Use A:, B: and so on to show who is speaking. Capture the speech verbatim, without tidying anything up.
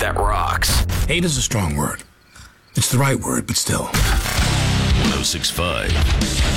A: that rocks.
B: Hate is a strong word. It's the right word, but still.
C: one oh six point five